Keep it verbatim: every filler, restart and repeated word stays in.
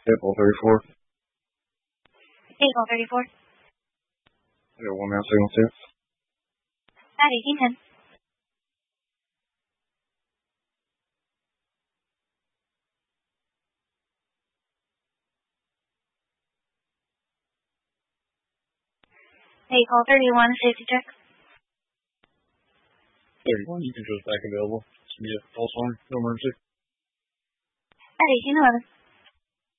April thirty-four. April thirty-four. Yeah, one man signal two. At eighteen ten. April thirty-one, safety check. thirty-one, you can just back available. Yeah, false alarm, no emergency. At eighteen eleven.